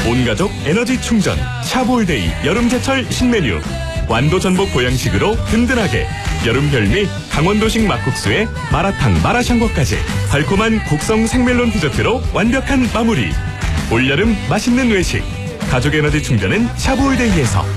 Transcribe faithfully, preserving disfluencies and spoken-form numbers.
온가족 에너지 충전 샤볼데이 여름제철 신메뉴. 완도 전복 보양식으로 든든하게. 여름 별미 강원도식 막국수에 마라탕 마라샹궈까지 달콤한 곡성 생멜론 디저트로 완벽한 마무리. 올여름 맛있는 외식 가족 에너지 충전은 샤볼데이에서.